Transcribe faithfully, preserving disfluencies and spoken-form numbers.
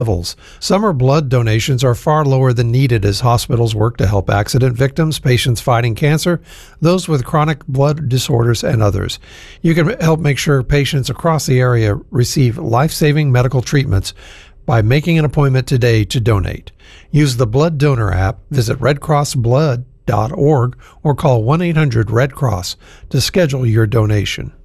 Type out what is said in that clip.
levels. Summer blood donations are far lower than needed as hospitals work to help accident victims, patients fighting cancer, those with chronic blood disorders, and others. You can help make sure patients across the area receive life-saving medical treatments by making an appointment today to donate. Use the Blood Donor app, visit red cross blood dot org, or call one eight hundred red cross to schedule your donation.